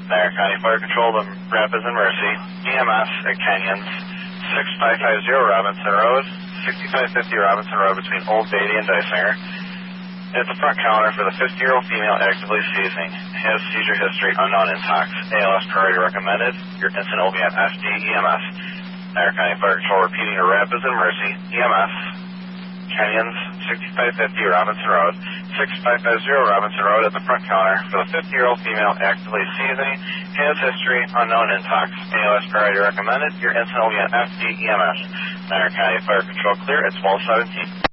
Niagara County Fire Control, the Rapids and Mercy, EMS at Kenyon's, 6550 Robinson Road, 6550 Robinson Road between Old Beatty and Dysinger. At the front counter for the 50-year-old female actively seizing, has seizure history, unknown intox, ALS priority recommended. Your instant will be at FD EMS. Niagara County Fire Control repeating to Rapids and Mercy, EMS, Kenyon's, 6550 Robinson Road, 6550 Robinson Road at the front counter for the 50-year-old female actively seizing, has history, unknown intox, ALS priority recommended. Your instant will be at FD EMS. Niagara County Fire Control clear at 1217.